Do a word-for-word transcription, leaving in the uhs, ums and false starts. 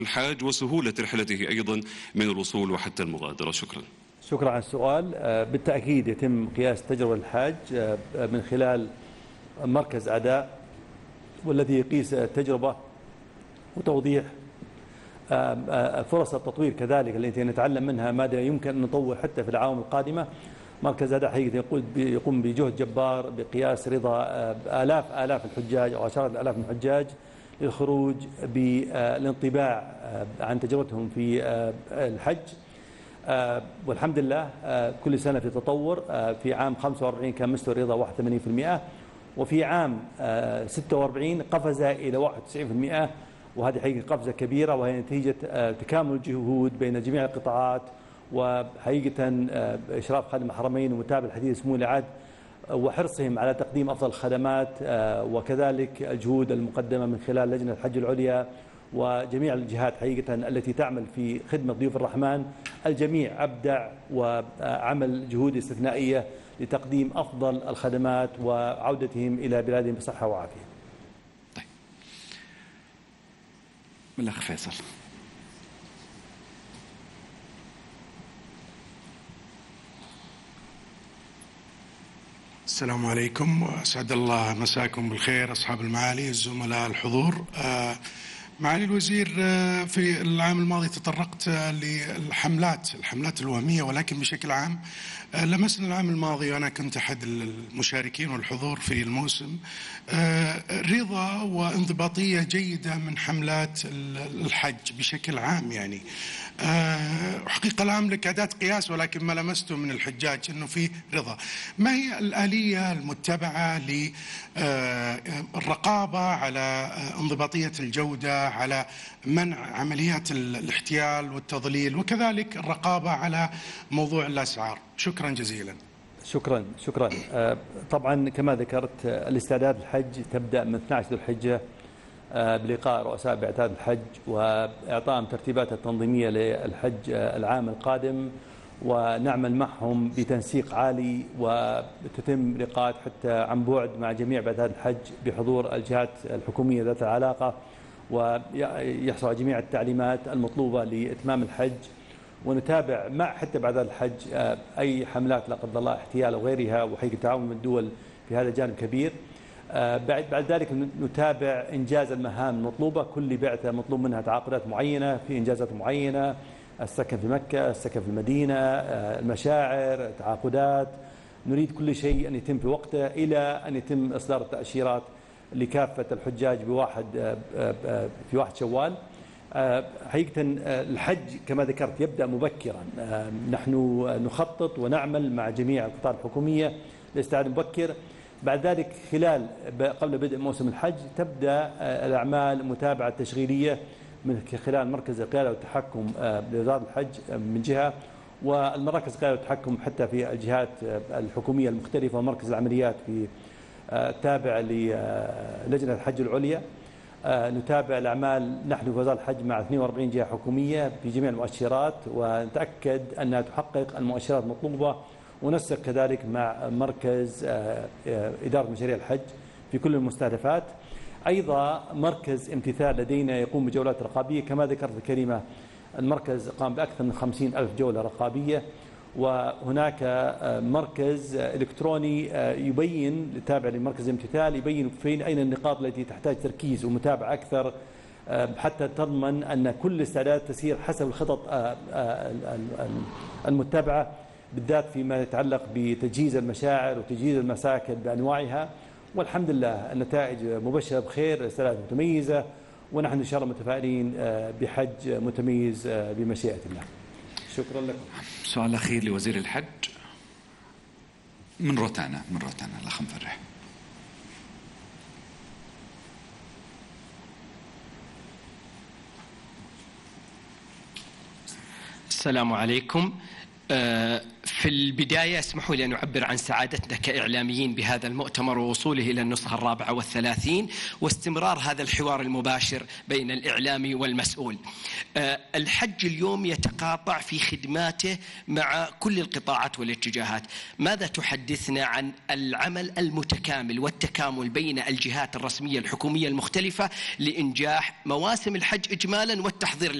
الحاج وسهولة رحلته أيضا من الوصول وحتى المغادرة؟ شكرا. شكرا على السؤال. بالتأكيد يتم قياس تجربة الحاج من خلال مركز أداء، والذي يقيس التجربة وتوضيح فرص التطوير كذلك التي نتعلم منها ماذا يمكن أن نطور حتى في الأعوام القادمة. مركز أداء حقيقة يقوم بجهد جبار بقياس رضا آلاف آلاف الحجاج أو عشرات الآلاف من الحجاج للخروج بالانطباع عن تجربتهم في الحج. والحمد لله كل سنة في تطور. في عام خمسة وأربعين كان مستوى الرضا واحد وثمانين بالمئة، وفي عام ستة وأربعين قفز إلى واحد وتسعين بالمئة، وهذه حقيقة قفزة كبيرة، وهي نتيجة تكامل الجهود بين جميع القطاعات، وحقيقة إشراف خادم الحرمين ومتابعة الحديث سمو العهد وحرصهم على تقديم أفضل الخدمات، وكذلك الجهود المقدمة من خلال لجنة الحج العليا وجميع الجهات حقيقة التي تعمل في خدمة ضيوف الرحمن. الجميع أبدع وعمل جهود استثنائية لتقديم أفضل الخدمات وعودتهم إلى بلادهم بصحة وعافية. طيب، الأخ فيصل. السلام عليكم، وأسعد الله مساكم بالخير أصحاب المعالي الزملاء الحضور. معالي الوزير، في العام الماضي تطرقت للحملات الحملات الوهمية، ولكن بشكل عام لمسنا العام الماضي وأنا كنت أحد المشاركين والحضور في الموسم رضا وانضباطية جيدة من حملات الحج بشكل عام. يعني حقيقة لا أملك أداة قياس، ولكن ما لمسته من الحجاج أنه في رضا. ما هي الآلية المتبعة للرقابة على انضباطية الجودة، على منع عمليات الاحتيال والتضليل، وكذلك الرقابة على موضوع الأسعار؟ شكرا جزيلا. شكرا شكرا. طبعا كما ذكرت الاستعداد للحج تبدأ من اثني عشر ذو الحجة بلقاء رؤساء بعثات الحج وإعطائهم ترتيبات التنظيمية للحج العام القادم، ونعمل معهم بتنسيق عالي، وتتم لقاءات حتى عن بعد مع جميع بعثات الحج بحضور الجهات الحكومية ذات العلاقة، ويحصل على جميع التعليمات المطلوبة لإتمام الحج. ونتابع مع حتى بعد الحج أي حملات لا قدر الله احتيال أو غيرها، وحقيقة تعاون من الدول في هذا جانب كبير. بعد بعد ذلك نتابع إنجاز المهام المطلوبة. كل بعثة مطلوب منها تعاقدات معينة في إنجازات معينة، السكن في مكة، السكن في المدينة، المشاعر، تعاقدات. نريد كل شيء أن يتم في وقته إلى أن يتم إصدار التأشيرات لكافة الحجاج بواحد في واحد شوال. حقيقة الحج كما ذكرت يبدأ مبكرا. نحن نخطط ونعمل مع جميع القطاع الحكومية لاستعداد مبكر. بعد ذلك خلال قبل بدء موسم الحج تبدأ الأعمال متابعة تشغيلية من خلال مركز القيادة والتحكم لوزارة الحج من جهة، والمراكز القيادة والتحكم حتى في الجهات الحكومية المختلفة، ومركز العمليات في تابع للجنة الحج العليا. نتابع الأعمال نحن في وزارة الحج مع اثنين وأربعين جهة حكومية في جميع المؤشرات، ونتأكد أنها تحقق المؤشرات المطلوبة، ونسق كذلك مع مركز إدارة مشاريع الحج في كل المستهدفات. أيضا مركز امتثال لدينا يقوم بجولات رقابية كما ذكرت الكريمة. المركز قام بأكثر من خمسين ألف جولة رقابية، وهناك مركز إلكتروني يبين تابع لمركز الامتثال يبين فين أين النقاط التي تحتاج تركيز ومتابعة أكثر، حتى تضمن أن كل استعداد تسير حسب الخطط المتبعة، بالذات فيما يتعلق بتجهيز المشاعر وتجهيز المساكن بأنواعها. والحمد لله النتائج مبشرة بخير، استعدادات متميزة، ونحن إن شاء الله متفائلين بحج متميز بمشيئة الله. شكرا لكم. سؤال أخير لوزير الحج من روتانا من روتانا الأخ مفرح. السلام عليكم. في البداية اسمحوا لي أن أعبر عن سعادتنا كإعلاميين بهذا المؤتمر ووصوله إلى النسخة الرابعة والثلاثين واستمرار هذا الحوار المباشر بين الإعلامي والمسؤول. الحج اليوم يتقاطع في خدماته مع كل القطاعات والاتجاهات. ماذا تحدثنا عن العمل المتكامل والتكامل بين الجهات الرسمية الحكومية المختلفة لإنجاح مواسم الحج إجمالا والتحضير